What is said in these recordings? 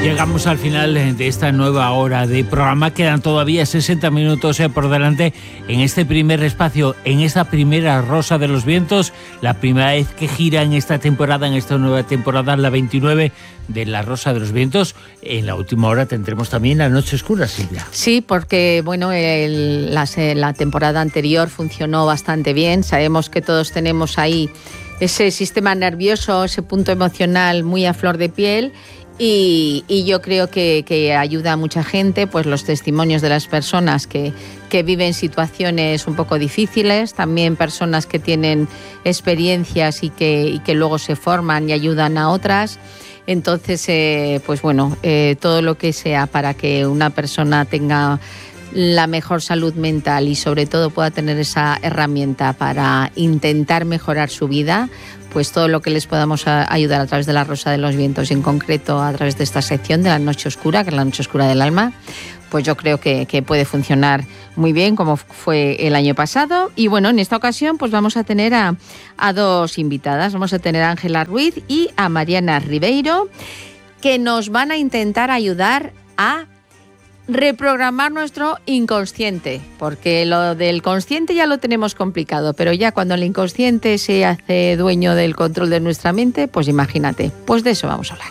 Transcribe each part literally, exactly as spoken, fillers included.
Llegamos al final de esta nueva hora de programa. Quedan todavía sesenta minutos por delante en este primer espacio, en esta primera Rosa de los Vientos, la primera vez que gira en esta temporada, en esta nueva temporada, la veintinueve de la Rosa de los Vientos. En la última hora tendremos también la Noche Oscura, Silvia. Sí, porque bueno, el, la, la temporada anterior funcionó bastante bien. Sabemos que todos tenemos ahí ese sistema nervioso, ese punto emocional muy a flor de piel. Y, y yo creo que, que ayuda a mucha gente, pues los testimonios de las personas que, que viven situaciones un poco difíciles, también personas que tienen experiencias y que, y que luego se forman y ayudan a otras. Entonces, eh, pues bueno, eh, todo lo que sea para que una persona tenga la mejor salud mental y sobre todo pueda tener esa herramienta para intentar mejorar su vida, pues todo lo que les podamos ayudar a través de la Rosa de los Vientos y en concreto a través de esta sección de la Noche Oscura, que es la Noche Oscura del Alma, pues yo creo que, que puede funcionar muy bien como fue el año pasado. Y bueno, en esta ocasión pues vamos a tener a, a dos invitadas, vamos a tener a Ángela Ruiz y a Mariana Ribeiro, que nos van a intentar ayudar a reprogramar nuestro inconsciente, porque lo del consciente ya lo tenemos complicado, pero ya cuando el inconsciente se hace dueño del control de nuestra mente, pues imagínate, pues de eso vamos a hablar.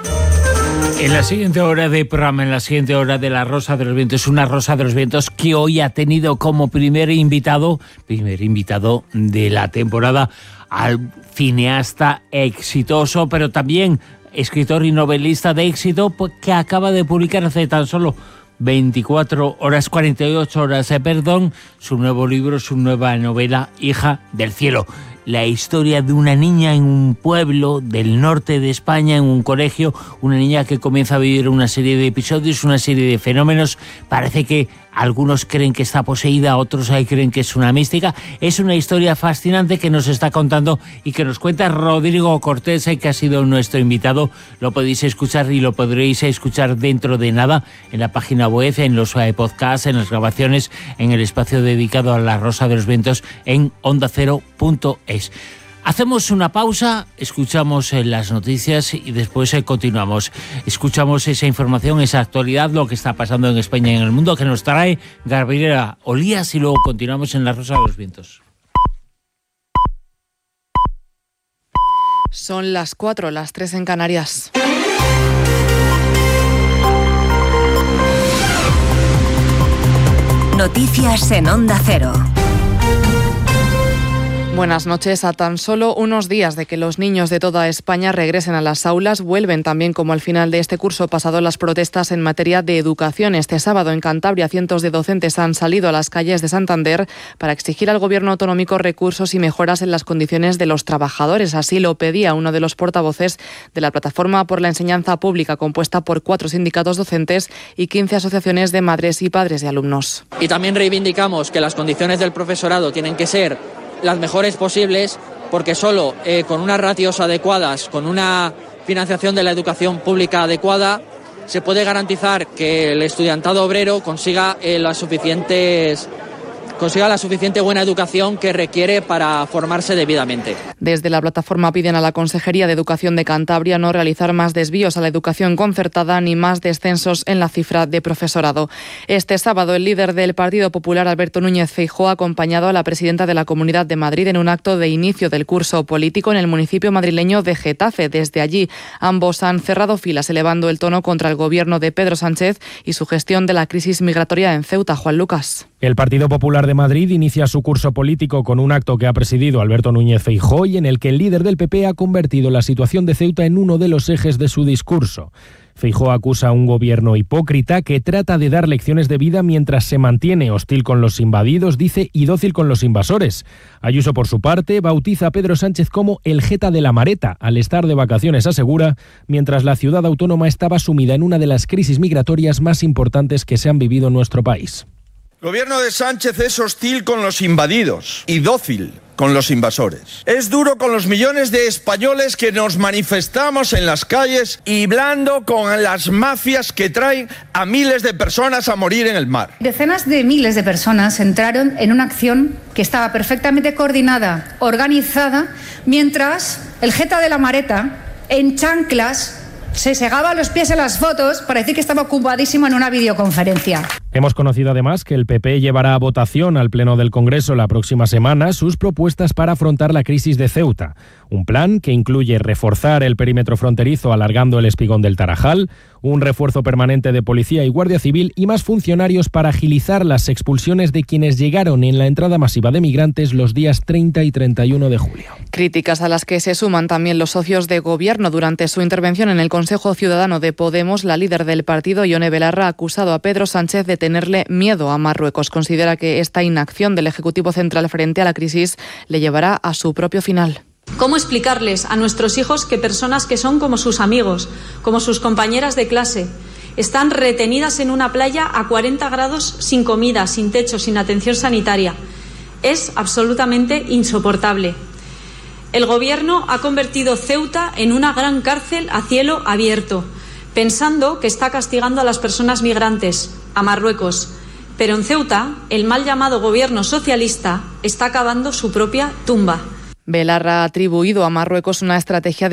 En la siguiente hora de programa, en la siguiente hora de la Rosa de los Vientos, una Rosa de los Vientos que hoy ha tenido como primer invitado, primer invitado de la temporada, al cineasta exitoso, pero también escritor y novelista de éxito, que acaba de publicar hace tan solo veinticuatro horas, cuarenta y ocho horas, eh, perdón, su nuevo libro, su nueva novela, Hija del Cielo. La historia de una niña en un pueblo del norte de España, en un colegio, una niña que comienza a vivir una serie de episodios, una serie de fenómenos. Parece que algunos creen que está poseída, otros ahí creen que es una mística. Es una historia fascinante que nos está contando y que nos cuenta Rodrigo Cortés, que ha sido nuestro invitado. Lo podéis escuchar y lo podréis escuchar dentro de nada en la página web, en los podcasts, en las grabaciones, en el espacio dedicado a la Rosa de los Vientos en onda cero punto es. Hacemos una pausa, escuchamos las noticias y después continuamos. Escuchamos esa información, esa actualidad, lo que está pasando en España y en el mundo, que nos trae Gabriela Olías, y luego continuamos en la Rosa de los Vientos. Son las cuatro, las tres en Canarias. Noticias en Onda Cero. Buenas noches. A tan solo unos días de que los niños de toda España regresen a las aulas, vuelven también, como al final de este curso pasado, las protestas en materia de educación. Este sábado en Cantabria, cientos de docentes han salido a las calles de Santander para exigir al gobierno autonómico recursos y mejoras en las condiciones de los trabajadores. Así lo pedía uno de los portavoces de la Plataforma por la Enseñanza Pública, compuesta por cuatro sindicatos docentes y quince asociaciones de madres y padres de alumnos. Y también reivindicamos que las condiciones del profesorado tienen que ser las mejores posibles, porque solo eh, con unas ratios adecuadas, con una financiación de la educación pública adecuada, se puede garantizar que el estudiantado obrero consiga eh, las suficientes consiga la suficiente buena educación que requiere para formarse debidamente. Desde la plataforma piden a la Consejería de Educación de Cantabria no realizar más desvíos a la educación concertada ni más descensos en la cifra de profesorado. Este sábado, el líder del Partido Popular, Alberto Núñez Feijóo, ha acompañado a la presidenta de la Comunidad de Madrid en un acto de inicio del curso político en el municipio madrileño de Getafe. Desde allí, ambos han cerrado filas, elevando el tono contra el gobierno de Pedro Sánchez y su gestión de la crisis migratoria en Ceuta. Juan Lucas. El Partido Popular de Madrid inicia su curso político con un acto que ha presidido Alberto Núñez Feijóo y en el que el líder del P P ha convertido la situación de Ceuta en uno de los ejes de su discurso. Feijóo acusa a un gobierno hipócrita que trata de dar lecciones de vida mientras se mantiene hostil con los invadidos, dice, y dócil con los invasores. Ayuso, por su parte, bautiza a Pedro Sánchez como el jeta de la mareta. Al estar de vacaciones, asegura, mientras la ciudad autónoma estaba sumida en una de las crisis migratorias más importantes que se han vivido en nuestro país. El gobierno de Sánchez es hostil con los invadidos y dócil con los invasores. Es duro con los millones de españoles que nos manifestamos en las calles y blando con las mafias que traen a miles de personas a morir en el mar. Decenas de miles de personas entraron en una acción que estaba perfectamente coordinada, organizada, mientras el jeta de la mareta, en chanclas, se segaba los pies en las fotos para decir que estaba ocupadísimo en una videoconferencia. Hemos conocido además que el P P llevará a votación al Pleno del Congreso la próxima semana sus propuestas para afrontar la crisis de Ceuta. Un plan que incluye reforzar el perímetro fronterizo alargando el espigón del Tarajal, un refuerzo permanente de policía y guardia civil y más funcionarios para agilizar las expulsiones de quienes llegaron en la entrada masiva de migrantes los días treinta y treinta y uno de julio. Críticas a las que se suman también los socios de gobierno. Durante su intervención en el Consejo Ciudadano de Podemos, la líder del partido, Ione Belarra, ha acusado a Pedro Sánchez de tenerle miedo a Marruecos. Considera que esta inacción del Ejecutivo Central frente a la crisis le llevará a su propio final. ¿Cómo explicarles a nuestros hijos que personas que son como sus amigos, como sus compañeras de clase, están retenidas en una playa a cuarenta grados sin comida, sin techo, sin atención sanitaria? Es absolutamente insoportable. El Gobierno ha convertido Ceuta en una gran cárcel a cielo abierto, pensando que está castigando a las personas migrantes, a Marruecos. Pero en Ceuta, el mal llamado Gobierno socialista está cavando su propia tumba. Belarra ha atribuido a Marruecos una estrategia de